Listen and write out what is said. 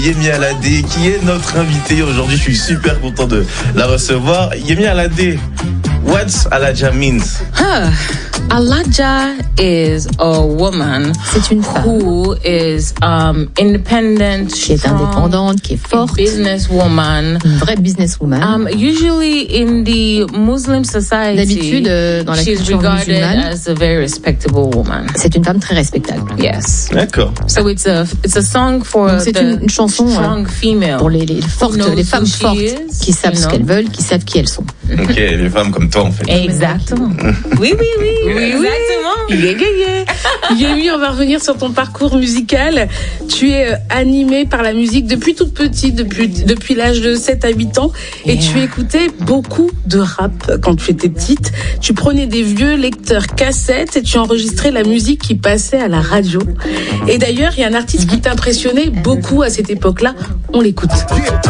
Yemi Alade, qui est notre invitée aujourd'hui. Je suis super content de la recevoir. Yemi Alade, what's Alaja means? Alaja is a woman C'est une femme who is independent, qui est indépendante, qui est forte, businesswoman. une vraie businesswoman. Usually in the Muslim society, D'habitude, dans la she's culture regarded musulmane, as a very respectable woman. c'est une femme très respectable. Yes. D'accord. So it's a song for Donc c'est the une chanson strong female. pour les fortes, Who knows les femmes who she fortes is, qui savent you ce know. qu'elles veulent, qui savent qui elles sont. Ok, les femmes comme toi en fait. Exactement. Oui, Exactement. Yemi, on va revenir sur ton parcours musical. Tu es animée par la musique depuis toute petite, depuis l'âge de 7 à 8 ans. Et tu écoutais beaucoup de rap quand tu étais petite. Tu prenais des vieux lecteurs cassettes et tu enregistrais la musique qui passait à la radio. Et d'ailleurs, il y a un artiste qui t'impressionnait beaucoup à cette époque-là. On l'écoute.